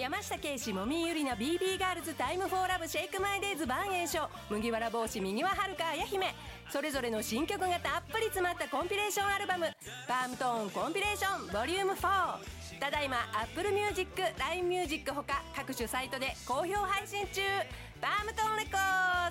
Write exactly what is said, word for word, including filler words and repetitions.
山下圭史、もみゆりな、 ビービー ガールズ、タイムフォーラブ、シェイクマイデイズ、万栄翔、麦わら帽子、右ははるか、綾姫、それぞれの新曲がたっぷり詰まったコンピレーションアルバム、パームトーンコンピレーションボリュームフォー、ただいま Apple Music、ライン Music ほか各種サイトで好評配信中。パームトーンレコード。